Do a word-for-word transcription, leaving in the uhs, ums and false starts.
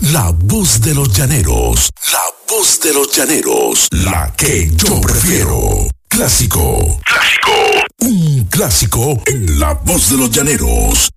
La voz de los llaneros. La voz de los llaneros. La que yo prefiero. Clásico. Clásico. Un clásico en La Voz de los Llaneros.